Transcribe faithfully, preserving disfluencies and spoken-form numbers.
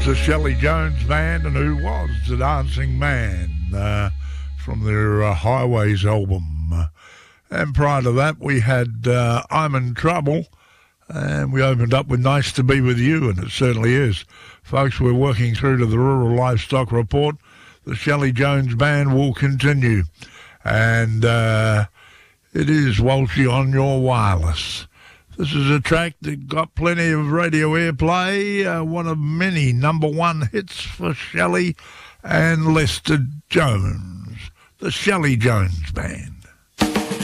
The Shelley Jones Band, and who was the Dancing Man uh, from their uh, Highways album. Uh, and prior to that, we had uh, I'm in Trouble, and we opened up with Nice to Be With You, and it certainly is. Folks, we're working through to the Rural Livestock Report. The Shelley Jones Band will continue, and uh, it is Walshy on your wireless. This is a track that got plenty of radio airplay, uh, one of many number one hits for Shelley and Lester Jones, the Shelley Jones Band.